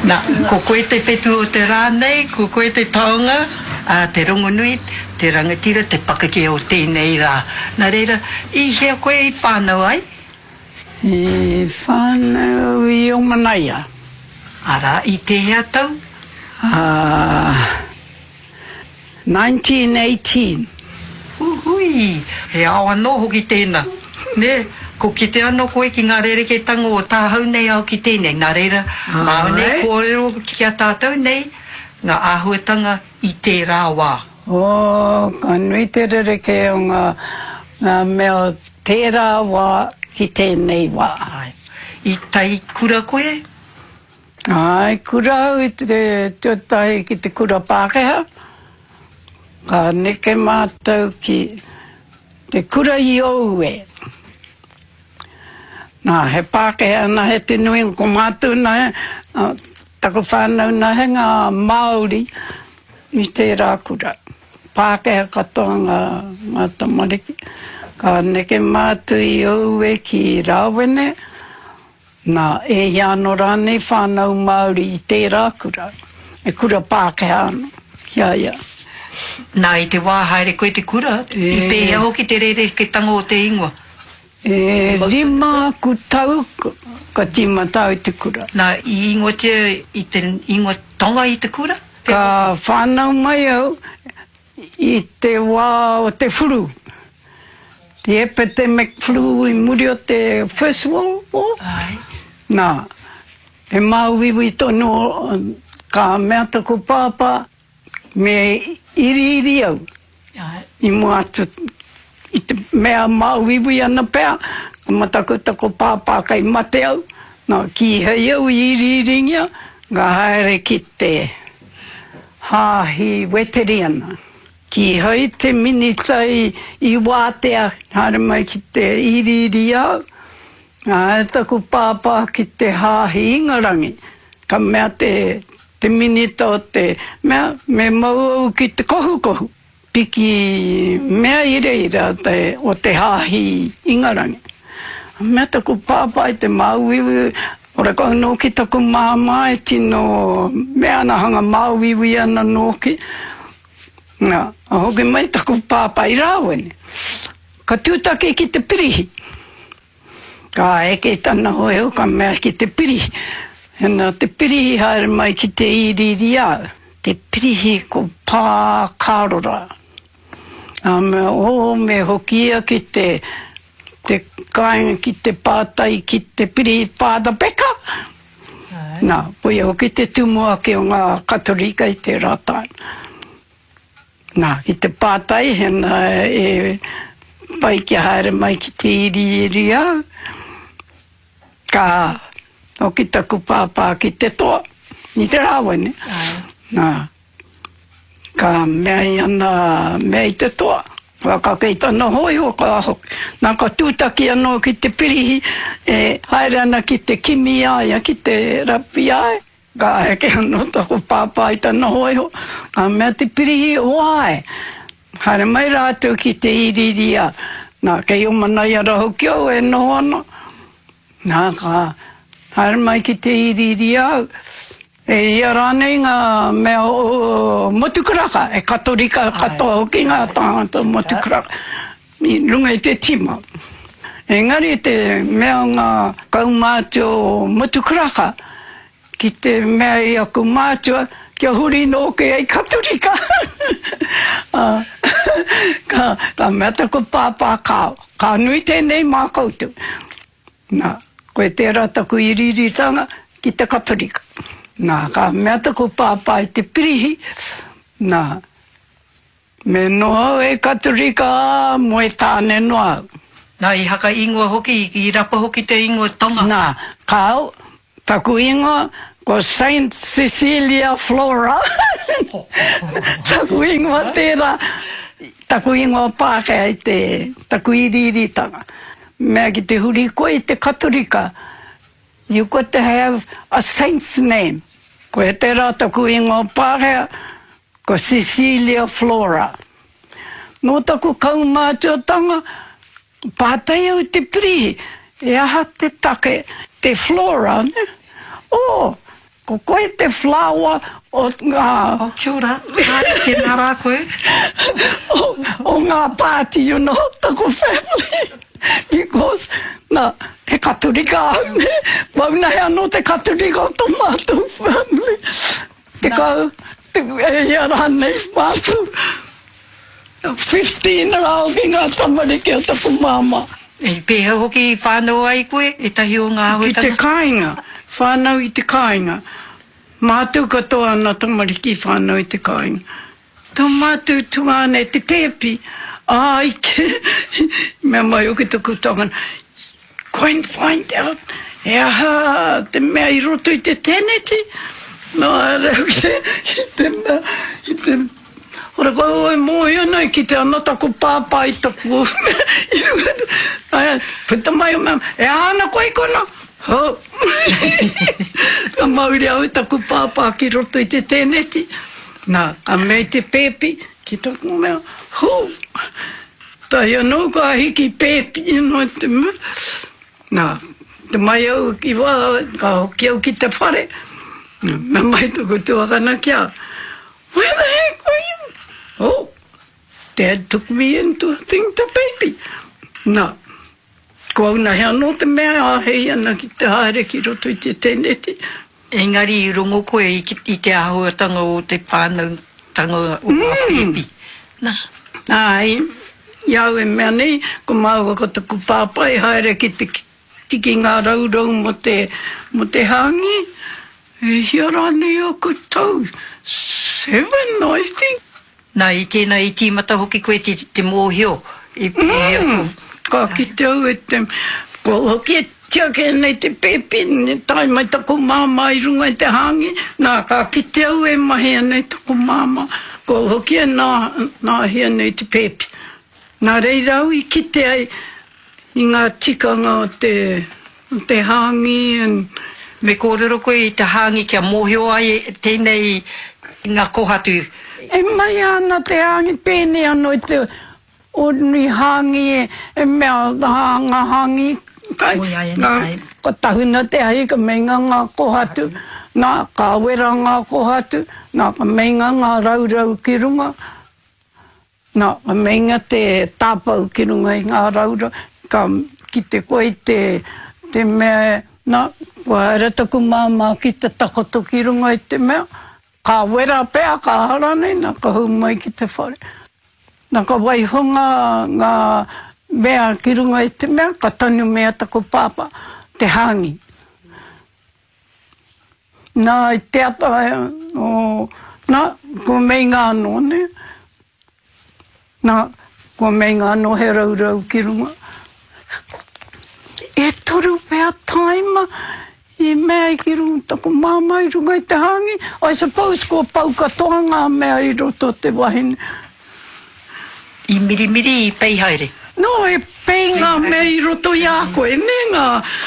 Nā, ko koe te petu o te rānei, ko koe te taonga, te rongonui, te rangatira, te pakake o tēnei rā. Nā reira, I hea koe I whānau ai? I whānau I o Manaia. Ara, I te hea tau? 1918. Hui, he awa no hoki tēnā. Ne, ko ki te ano koe ki ngā rere tango o tāhau nei au ki tēnei. Nā reira, māu nei kōrero ki a tātou nei, ngā āhuatanga I te rā wā. Ka nui te rereke o ngā mea te rā wā ki tēnei wā. I tai kura koe? Ai, kura au I te tuatahi ki te kura Pākehā. Ka neke mātou ki te kura I Oue. Nā, he Pākehā na he te nui ko mātou na he, tako whānau na he ngā Māori I te rā kura. Pākehā katoa ngā tamariki. Ka neke mātou I Oue ki Rawene. Nā, e hiano rānei whānau Māori I te rā kura. E kura Pākehā anu. Ia. Nā, I te wā haere koe te kura, I pēhea hoki te rere ke tango o te ingoa. Rima ku tau ka tima tau I te kura. Nā, I ingoa I te ingoa tonga I te kura? Ka whanau mai au I te wā o te flu. Te epidemic flu I muri o te First World War. Ai. Nā, he mauiwi tono ka mea tako pāpā me iri au. I mua atu I te mea mauiwi ana pēr. Ka matako tako pāpā kai mate au. Nā, ki hei au I iri-iringia. Ngā haere ki te hāhi weteriana. Ki hei te minita I wātea. Haere mai ki te iri au. Ngā tako pāpā ki te hāhi ingarangi. Ka mea te minita o te mea, me mau au ki te kohu. Piki mea ira o te hāhi ingarangi. Mea tako pāpā I te mauiwi, ora ka no ki tako māma e tino mea na hanga mauiwi ana noki. Ngā, a hoki mai tako pāpā I Rawene. Ka tūtake ki te pirihi. Ka eke tana hoeo ka mea ki te pirihi. Hena te pirihi haere mai ki te iri au. Te pirihi ko pā karora. Me hokia ki te kāinga ki te pātai ki te pirihi Father Becker. Nā, koe hoki te tumuake o ngā katorika I te rātai. Nā, ki te pātai hena e pai ki haere mai ki te iri au. Ka hoki taku pāpā ki te toa, I te Rawene. Nā, ka mea ana mea I te toa. Waka kei tana hoi o ka hoki. Nā ka tūtaki anō ki te pirihi, haere ana ki te kimi ai, ki te rapi ai. Ka heke anō taku pāpā I tana hoi ho. Ka mea te pirihi o ai. Haere mai rātou ki te iri au. Nā, kei o Manaia raho ki au e noho ana. Nā, ka haere mai ki te iri au. E ia rānei ngā mea o motukaraka. E katorika katoa hoki ngā tāngata motukaraka. I runga I te tima. Engari te mea ngā kaumātua o motukaraka. Ki te mea I a kaumātua, kia huri no ke ai katorika. Ka mea tako pāpā kāo. Ka nui tēnei mā koutou. Nā, koe tērā taku iriritanga ki te katorika. Nā, ka mea tako pāpā I te pirihi. Nā, me noa e katorika mo e tāne noa. Nā, I haka ingoa hoki, I rapa hoki te ingoa tonga. Nā, kāo, taku ingoa ko Saint Cecilia Flora. Taku ingoa tērā. Taku ingoa Pākehā I te taku iriritanga. Mea ki te huri koe I te katorika. You got to have a saint's name. Ko e te rā taku ingoa Pākehā, ko Cecilia Flora. No taku kaumātuatanga, pātai au te pirihi, e aha te take, te Flora, ne? ko koe te flower o ngā... O kia ora, te nara koe. o ngā party, you know, tako family. Because, he katurika, waunai anō te katurika o tō mātou family. Te kau, e ara nei mātou. 15 rao ki ngā tamariki o taku māma. E pēha hoki whānau ai koe, e tahi o ngā I te kāinga, whānau i te kāinga. Mātou katoa ana tamariki whānau i te kāinga. Tō mātou tungane te pēpi, ike, mea mai o ki tuku tongana, go and find out, e aha, te mea i roto i te teneti, no, reo i te mea, i te ora koe oi mohi ana ki te anata ko pāpā i taku. Puta mai o mea, e ana koe kona? Ho! Ka mauri au taku pāpā ki roto i te teneti. Nā, a mei te pēpi, ki taku mea, ho! Tai anō ka hiki pēpi, no te mea. Nā, te mai au ki wā, ka hoki au ki te whare. Mea mai tuku tuakana kia. Where the heck are you? Oh, Dad took me into a thing to baby. Nā, ko au nahi anō te mea ahei ana ki te haere ki roto i te teneti. Engari i rongo koe i te ahuatanga o te whānau tanga o ngā pēpi. Nā. Ai, iau e mea nei, ko maua ko taku pāpai haere ki te tiki ngā raurau mo te hangi. E hiara nei a kutau. 7, I think. Nā, i tēnā i tīmata hoki koe te mōhio. I pēhea ko. Ka ki te au e te... Ko hoki e tiake nei te pēpi, tai mai tako māma i runga i te hangi. Nā, ka ki te au e mahea nei tako māma. Ko hoki e nā hea nei te pēpi. Nā reirau i ki te ai i ngā tikanga o te hangi. Me kōrero koe i te hangi kia mōhio ai tēnei ngā kohatu. E mai ana te hangi pēne anō i te ordinary hangi e mea ngā hangi kai. Ka tahuna te hai ka meinga ngā kohatu. Nā ka wera ngā kohatu. Nā ka meinga ngā raurau ki runga. Nā ka meinga te tāpau ki runga i ngā raurau. Ka ki te koe te mea. Nā, kua era taku māma ki te takoto ki runga i te mea. Ka wera pēa, ka hara nei, nā ka hau mai ki te whare. Nā ka waihonga ngā mea ki runga i te mea, ka tanu mea taku pāpā, te hangi. Nā, i te ata, nā, ko mei ngā anō, ne? Nā, ko mei ngā anō he raurau ki runga. E toru pēa taima, i mea i ki runga, tako māma i runga i te hangi. I suppose ko pau katoa ngā mea i roto te wahine. I mirimiri i peihaere. No, e pei ngā mea i roto i a koe, ne ngā...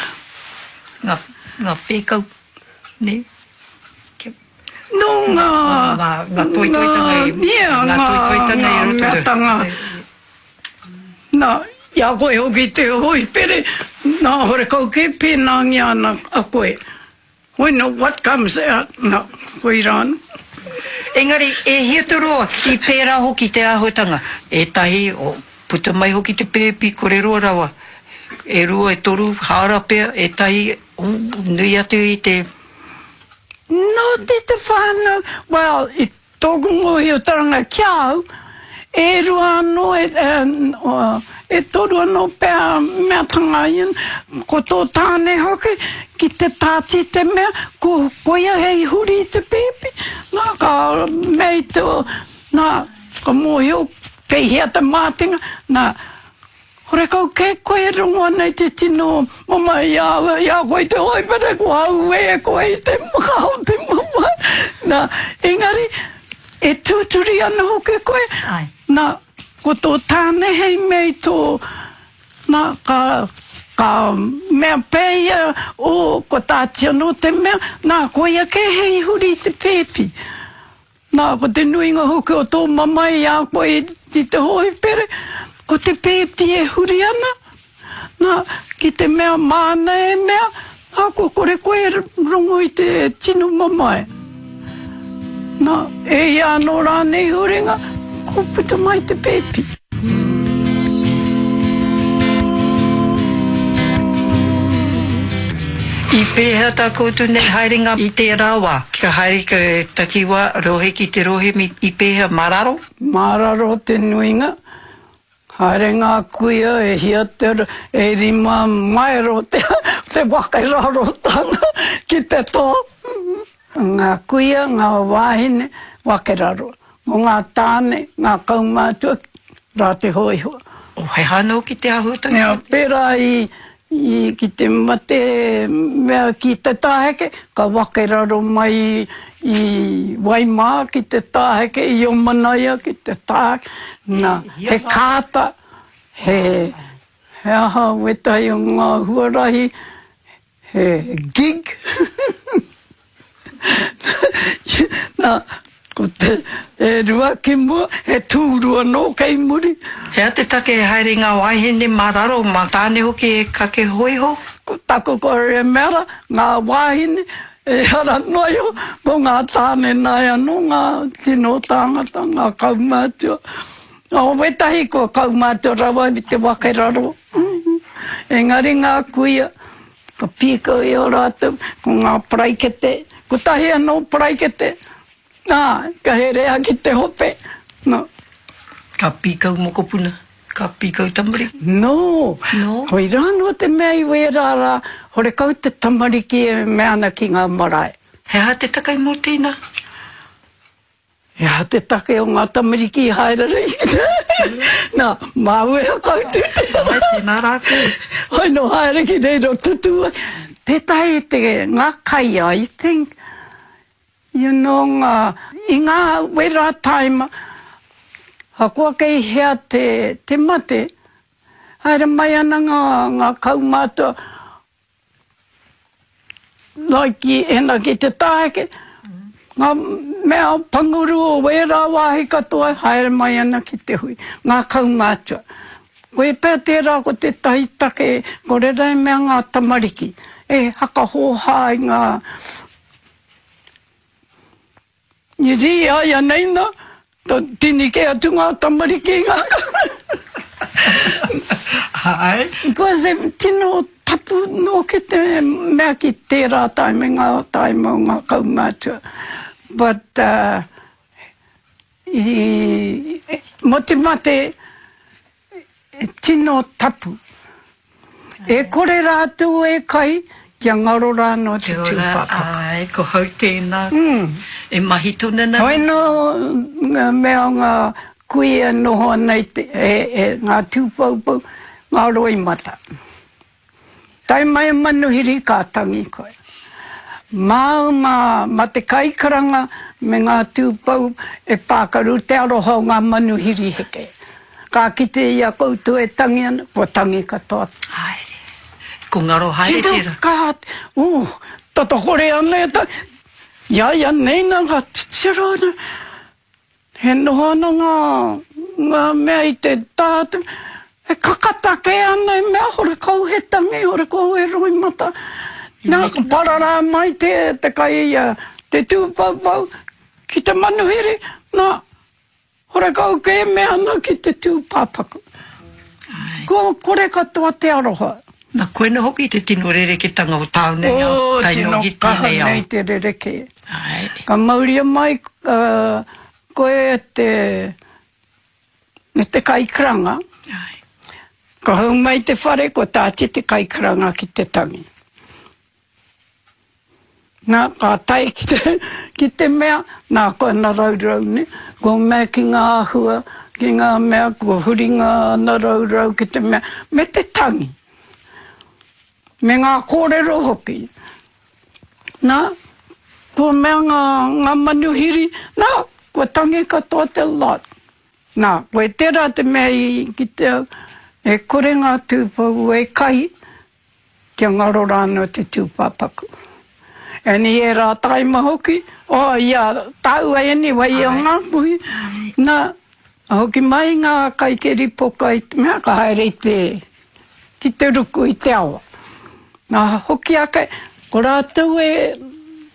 Ngā whekau, ne? No, ngā... Ngā toitoitanga i... Ngā toitoitanga i roto. Ngā tanga. Nā, ia koe hoki te hoi pere, nā hore kau ke pēnangi ana a koe. We know what comes out, nā, koe rāna. Engari, e hiatoroa i pērā hoki te āhuatanga. E tahi, o puta mai hoki te pēpi, kore roa rawa. E rua, e toru, hāra pēr, e tahi, nui atu i te... No, te whānau. Well, i tōku ngohi o taranga kiau, e rua anō, e toru anō pēr mea tangaien, ko tō tāne hoki, ki te tāti te mea, ko koia hei huri i te pēpi, nā ka mei te, nā ka mōhio, peihia te mātinga, nā, hore kau ke koe rongoa nei te tino, mama ia koe te hoipere, ko hau e koe i te makao te mama, nā, engari, e tūturi ana hoki koe, nā, ko tō tāne hei mei tō, nā, ka mea pēia o ko tātia no te mea, nā, koia ke hei huri te pēpi. Nā, ko te nuinga hoki o tō mamai a koe i te hoipere, ko te pēpi e huri ana. Nā, ki te mea māna e mea, a ko kore koe rongo ki te tino mamae. Nā, e ia no rānei hurenga, ko puta mai te pēpi. I pēhea tā koutou nei haerenga i te rawa. Ka haere ka takiwa rohe ki te rohe i pēhea mararo. Mararo te nuinga. Haerenga kuia e hiatera e rima maero te wakairaro tanga ki te tō. Ngā kuia, ngā wāhine, wakeraro. O ngā tāne, ngā kaumātua, rā te hoihua. O hei hano ki te ahutanga? Nea, pērā ki te mate mea ki te tāheke, ka wakeraro mai i Waimā ki te tāheke, i Omanaia ki te tāheke. Nā, he kāta, he aha wetai o ngā huarahi, he gig. Nā, ko te rua ki mua, he tūrua no kei muri. Hea te take e haere ngā wāhine mararo, mā tāne hoki e kake hoiho? Ko tako kore mera, ngā wāhine, e hara noio, ko ngā tāne nai anō, ngā tino tāngata, ngā kaumātua. O wetahi ko kaumātua rawa i te wakeraro. Engari ngā kuia, ko pīkau i o rātou, ko ngā praikete, ko tahi anō praikete. Nā, ka he rea ki te hope. No. Ka pīkau moko puna, ka pīkau tamariki. No. Hoi rānua te mea i wērāra, hore kau te tamariki e meana ki ngā marae. Hea te takai mō tēnā? Hea te take o ngā tamariki i haerarei. Nā, māuea kau tute. Ai, tēnā rāku. Hoi no haere ki reiro tutua. Te tahi te ngā kaia, I think. You know, i ngā wera taima, hakoa kei hea te mate, haere mai ana ngā kaumātua, like ena ki te tāheke, ngā mea panguru o wera wāhi katoa, haere mai ana ki te hui, ngā kaumātua. Koe pēr tērā ko te tahi take, ko rerai mea ngā tamariki, e haka hoha i ngā Niri aia neina, tini ke atu ngā tamariki ngā. Hai. Koe se tino tapu no ke te mea ki tērā taime ngā taime o ngā kaumātua. But, mo te mate, tino tapu. E kore rātou e kai, kia ngaro rā no te tūpapa. Ai, ko hau tēnā. E mahi tōna na. Hoi no mea ngā kuia noho nei ngā tūpaupau, ngā roi mata. Tai mai manuhiri ka tangi koe. Māu ma te kaikaranga me ngā tūpau e pākaru te aroha o ngā manuhiri heke. Ka kite ia koutou e tangi ana, ko tangi katoa. Ai, ko ngaro haere tērā. Tata hore ana e tangi. Ia neina ngā titirona. He noho ana ngā mea I te tātu. E kakatake ana e mea hore kau he tangi, hore kau e roi mata. Nā ka parara mai te kai ia, te tūpaupau, ki te manuhiri. Nā, hore kau ke mea ana ki te tūpapaku. Ko kore katoa te aroha. Nā koe na hoki te tino rereketanga o tāunei au, taino ki tāunei au. Nei te rereke. Ai. Ka mauria mai koe te kaikaranga. Ai. Ka hau mai te whare, ko tāti te kaikaranga ki te tangi. Nā, ka tai ki te mea, nā koe na raurau ne. Ko mea ki ngā ahua, ki ngā mea, ko huringa na raurau ki te mea. Me te tangi. Me ngā kōrero hoki. Nā, ko mea ngā manuhiri, nā, ko tangi katoa te lot. Nā, koe tērā te mea ki te e kore ngā tūpau e kai, kia ngaro rāno te tūpapaku. E ni e rā taima hoki, ia, tāu ai anyway o ngā puhi. Nā, hoki mai ngā kaikeri poka I te mea, ka haere ki te ruku I te awa. Nā, hoki ake, ko rātou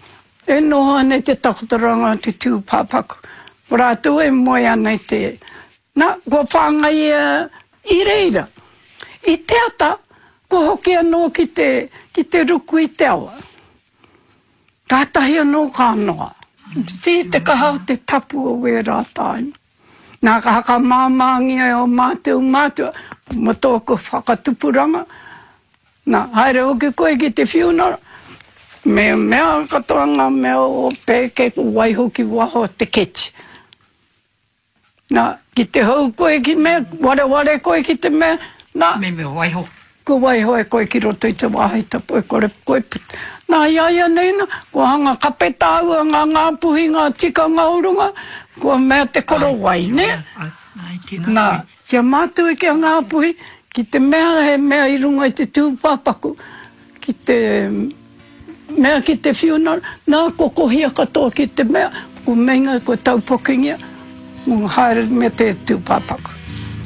E noha nei te takotoranga te tūpāpaku. Rātou e moe ana te... Nā, kua whāngai I reira. I te ata, kua hoki anō ki te ruku I te awa. Kātahi anō kānoa. Si te kahau te tapu o we rātai. Nā ka haka māmangia o mātua, ma tōku whakatupuranga. Nā, haere hoki koe ki te whiunara. Mea katoanga mea o pēke waihoki waho te kechi. Nā, ki te hau koe ki mea, ware koe ki te mea, nā. Me waiho. Ko waiho e koe ki roto I te wāheitapu, e kore koe puta. Nā iaia neina, ko hanga kapetāua, ngā puhi, ngā tika, ngā urunga, ko mea te koro wai, ne? Nā, kia mātua ki a ngā puhi, ki te mea he mea I runga I te tūpāpaku, ki te... mea ki te whiunara, nā ko kohia katoa ki te mea, ko menga, ko taupokingia, mo haere me te tūpāpaku.